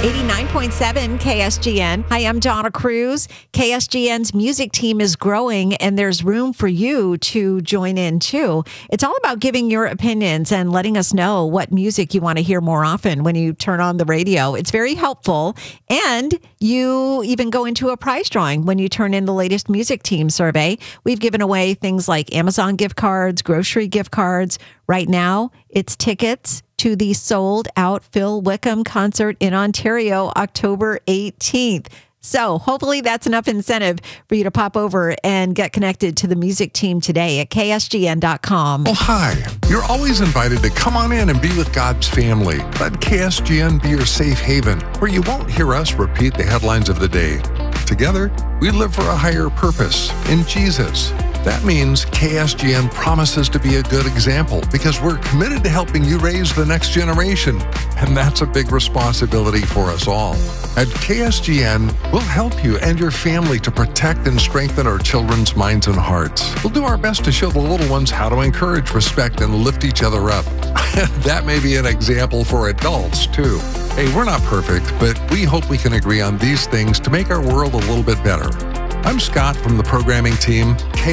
89.7 KSGN. Hi, I'm Donna Cruz. KSGN's music team is growing, and there's room for you to join in too. It's all about giving your opinions and letting us know what music you want to hear more often when you turn on the radio. It's very helpful, and you even go into a prize drawing when you turn in the latest music team survey. We've given away things like Amazon gift cards, grocery gift cards. Right now, it's tickets to the sold-out Phil Wickham concert in Ontario, October 18th. So hopefully that's enough incentive for you to pop over and get connected to the music team today at ksgn.com. Oh, hi. You're always invited to come on in and be with God's family. Let KSGN be your safe haven, where you won't hear us repeat the headlines of the day. Together, we live for a higher purpose in Jesus. That means KSGN promises to be a good example because we're committed to helping you raise the next generation. And that's a big responsibility for us all. At KSGN, we'll help you and your family to protect and strengthen our children's minds and hearts. We'll do our best to show the little ones how to encourage, respect, and lift each other up. That may be an example for adults, too. Hey, we're not perfect, but we hope we can agree on these things to make our world a little bit better. I'm Scott from the programming team.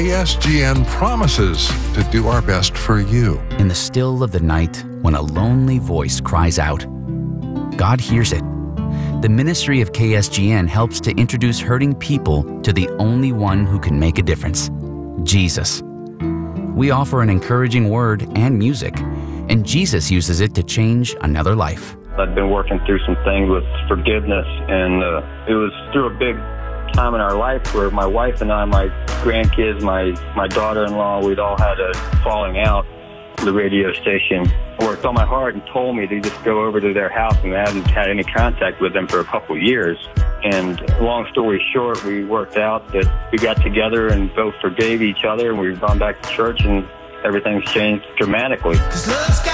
KSGN promises to do our best for you. In the still of the night, when a lonely voice cries out, God hears it. The ministry of KSGN helps to introduce hurting people to the only one who can make a difference, Jesus. We offer an encouraging word and music, and Jesus uses it to change another life. I've been working through some things with forgiveness, and it was through a big time in our life where my wife and I, my grandkids, my daughter-in-law, we'd all had a falling out. The radio station worked on my heart and told me to just go over to their house, and I hadn't had any contact with them for a couple of years. And long story short, we worked out that we got together and both forgave each other, and we've gone back to church, and everything's changed dramatically.